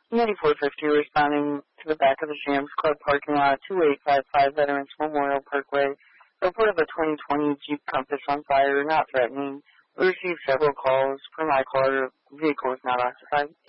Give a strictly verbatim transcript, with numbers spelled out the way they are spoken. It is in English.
ninety-four fifty responding to the back of the Sam's Club parking lot, two eight five five Veterans Memorial Parkway. Report of a twenty twenty Jeep Compass on fire, not threatening. We received several calls. Per my caller, vehicle is not occupied.